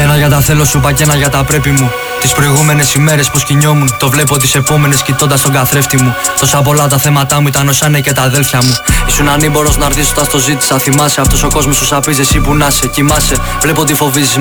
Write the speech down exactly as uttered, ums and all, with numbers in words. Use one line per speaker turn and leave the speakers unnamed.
Ένα για τα θέλω σου πα και ένα για τα πρέπει μου. Τις προηγούμενες ημέρες που σκηνιόμουν, το βλέπω τις επόμενες κοιτώντας τον καθρέφτη μου. Τόσα πολλά τα θέματα μου ήταν όσα είναι και τα αδέλφια μου. Ήσουν ανήμπορος να έρθεις όταν στο ζήτησα. Θυμάσαι αυτός ο κόσμος σου σαπίζει, εσύ που να σε κοιμάσαι. Βλέπω τι φοβίζεις